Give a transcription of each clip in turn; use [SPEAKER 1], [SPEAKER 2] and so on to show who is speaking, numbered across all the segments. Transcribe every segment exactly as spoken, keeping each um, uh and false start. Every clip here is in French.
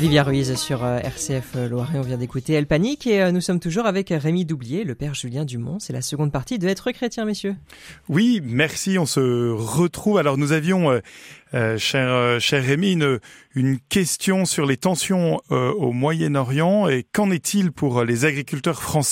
[SPEAKER 1] Olivia Ruiz sur R C F Loiret, on vient d'écouter Elle Panique et nous sommes toujours avec Rémi Doublier, le père Julien Dumont. C'est la seconde partie de Être chrétien, messieurs.
[SPEAKER 2] Oui, merci, on se retrouve. Alors nous avions, euh, euh, cher, euh, cher Rémi, une, une question sur les tensions euh, au Moyen-Orient et qu'en est-il pour les agriculteurs français ?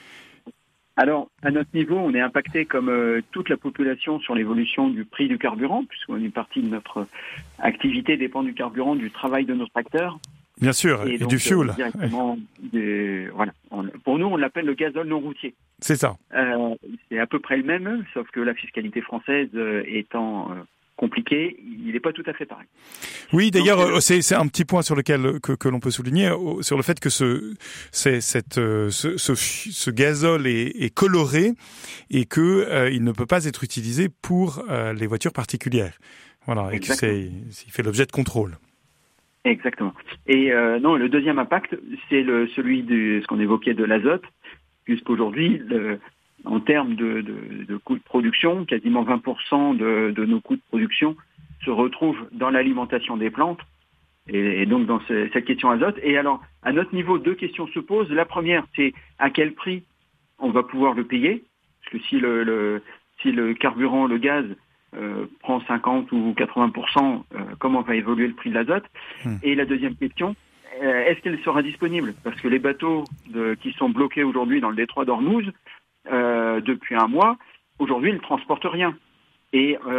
[SPEAKER 3] Alors, à notre niveau, on est impacté comme euh, toute la population sur l'évolution du prix du carburant, puisqu'une partie de notre activité dépend du carburant, du travail de nos tracteurs.
[SPEAKER 2] Bien sûr, et, et donc, du fuel.
[SPEAKER 3] Euh, directement des, voilà. On, pour nous, on l'appelle le gazole non routier.
[SPEAKER 2] C'est ça.
[SPEAKER 3] Euh, c'est à peu près le même, sauf que la fiscalité française euh, étant euh, compliquée, il n'est pas tout à fait pareil.
[SPEAKER 2] Oui, d'ailleurs,
[SPEAKER 3] donc, euh,
[SPEAKER 2] c'est, c'est un petit point sur lequel que, que l'on peut souligner, sur le fait que ce, c'est, cette, ce, ce, ce gazole est, est coloré et que euh, il ne peut pas être utilisé pour euh, les voitures particulières. Voilà, et que c'est, il fait l'objet de contrôle.
[SPEAKER 3] Exactement. Et euh, non, le deuxième impact, c'est le, celui de ce qu'on évoquait de l'azote, puisqu'aujourd'hui, le, en termes de, de, de coûts de production, quasiment vingt pour cent de, de nos coûts de production se retrouvent dans l'alimentation des plantes, et, et donc dans ce, cette question azote. Et alors, à notre niveau, deux questions se posent. La première, c'est à quel prix on va pouvoir le payer, parce que si le, le, si le carburant, le gaz, Euh, prend cinquante ou quatre-vingts pour cent, euh, comment va évoluer le prix de l'azote. Mmh. Et la deuxième question, euh, est-ce qu'elle sera disponible ? Parce que les bateaux de, qui sont bloqués aujourd'hui dans le détroit d'Ormuz, euh, depuis un mois, aujourd'hui, ils ne transportent rien. Et euh,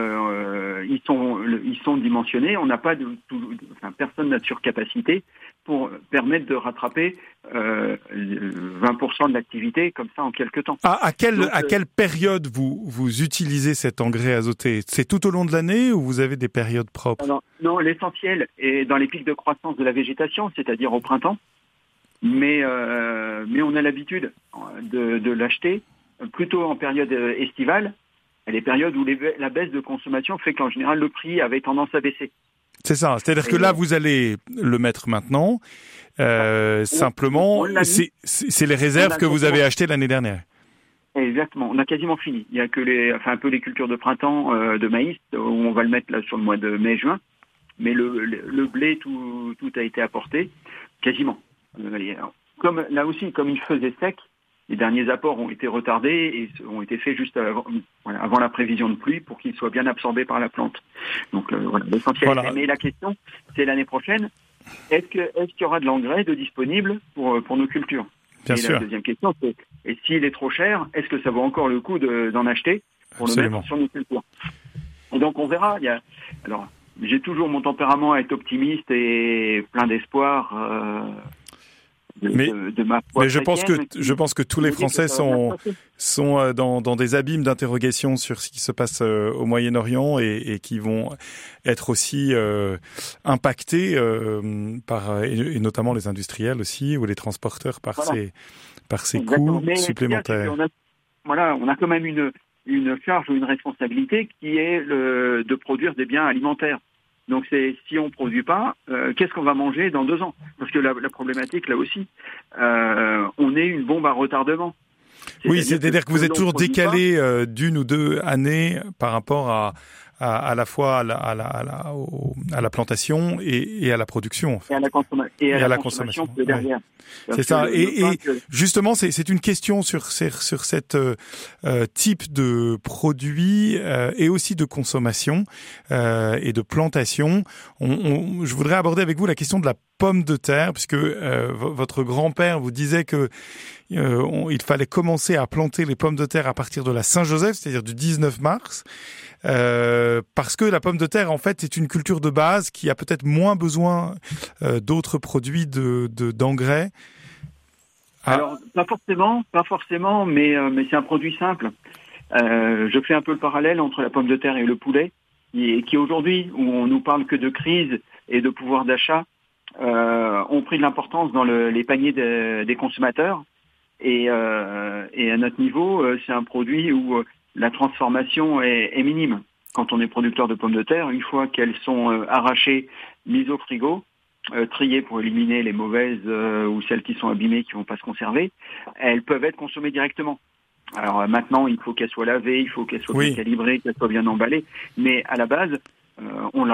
[SPEAKER 3] euh, ils sont ils sont dimensionnés, on n'a pas de, tout, enfin, personne n'a de surcapacité pour permettre de rattraper euh, vingt pour cent de l'activité comme ça en quelques temps.
[SPEAKER 2] À, à quelle
[SPEAKER 3] Donc,
[SPEAKER 2] à quelle période vous vous utilisez cet engrais azoté ? C'est tout au long de l'année ou vous avez des périodes propres ?
[SPEAKER 3] Alors, non, l'essentiel est dans les pics de croissance de la végétation, c'est-à-dire au printemps. Mais euh, mais on a l'habitude de, de l'acheter plutôt en période estivale. Les périodes où les, la baisse de consommation fait qu'en général, le prix avait tendance à baisser.
[SPEAKER 2] C'est ça. C'est-à-dire Et que là, vous allez le mettre maintenant. Euh, on, simplement, on c'est, c'est, c'est les réserves que vous avez achetées l'année dernière.
[SPEAKER 3] Exactement. On a quasiment fini. Il y a que les, enfin, un peu les cultures de printemps euh, de maïs, où on va le mettre là sur le mois de mai-juin. Mais le, le, le blé, tout, tout a été apporté. Quasiment. Comme, là aussi, comme il faisait sec, les derniers apports ont été retardés et ont été faits juste avant, voilà, avant la prévision de pluie pour qu'ils soient bien absorbés par la plante. Donc euh, voilà, l'essentiel. Voilà. Mais la question, c'est l'année prochaine, est-ce que est-ce qu'il y aura de l'engrais de disponible pour pour nos cultures ?
[SPEAKER 2] Bien
[SPEAKER 3] et
[SPEAKER 2] sûr.
[SPEAKER 3] La deuxième question, c'est et s'il est trop cher, est-ce que ça vaut encore le coup de, d'en acheter pour Absolument. Le mettre sur nos cultures ? Et donc on verra. Il y a alors j'ai toujours mon tempérament à être optimiste et plein d'espoir. Euh, De,
[SPEAKER 2] mais,
[SPEAKER 3] de, de ma foi
[SPEAKER 2] mais je pense que
[SPEAKER 3] qui,
[SPEAKER 2] je pense que tous les Français sont sont dans dans des abîmes d'interrogation sur ce qui se passe au Moyen-Orient et, et qui vont être aussi euh, impactés euh, par et, et notamment les industriels aussi ou les transporteurs par voilà. ces par ces
[SPEAKER 3] Exactement.
[SPEAKER 2] coûts
[SPEAKER 3] mais
[SPEAKER 2] supplémentaires.
[SPEAKER 3] On a, voilà, on a quand même une une charge ou une responsabilité qui est le, de produire des biens alimentaires. Donc c'est si on produit pas, euh, qu'est-ce qu'on va manger dans deux ans ? Parce que la, la problématique là aussi, euh, on est une bombe à retardement.
[SPEAKER 2] C'est oui, c'est-à-dire que, que vous êtes toujours décalé euh, d'une ou deux années par rapport à à, à la fois à la, à la, à la, au, à la plantation et, et à la production. En fait.
[SPEAKER 3] Et à la, consomma- et à
[SPEAKER 2] et
[SPEAKER 3] la,
[SPEAKER 2] à la
[SPEAKER 3] consommation,
[SPEAKER 2] consommation.
[SPEAKER 3] derrière.
[SPEAKER 2] Ouais. C'est ça. Le, et, le et que... justement, c'est, c'est une question sur sur cette euh, type de produit euh, et aussi de consommation euh, et de plantation. On, on, je voudrais aborder avec vous la question de la pomme de terre, puisque euh, v- votre grand-père vous disait que euh, on, il fallait commencer à planter les pommes de terre à partir de la Saint-Joseph, c'est-à-dire du dix-neuf mars. Euh, parce que la pomme de terre, en fait, c'est une culture de base qui a peut-être moins besoin euh, d'autres produits de, de, d'engrais.
[SPEAKER 3] Ah. Alors, pas forcément, pas forcément, mais, euh, mais c'est un produit simple. Euh, je fais un peu le parallèle entre la pomme de terre et le poulet, qui, qui aujourd'hui, où on nous parle que de crise et de pouvoir d'achat, euh, ont pris de l'importance dans le, les paniers de, des consommateurs. Et, euh, et à notre niveau, euh, c'est un produit où la transformation est, est minime. Quand on est producteur de pommes de terre, une fois qu'elles sont euh, arrachées, mises au frigo, euh, triées pour éliminer les mauvaises euh, ou celles qui sont abîmées, qui ne vont pas se conserver, elles peuvent être consommées directement. Alors euh, maintenant, il faut qu'elles soient lavées, il faut qu'elles soient oui. bien calibrées, qu'elles soient bien emballées, mais à la base, euh, on,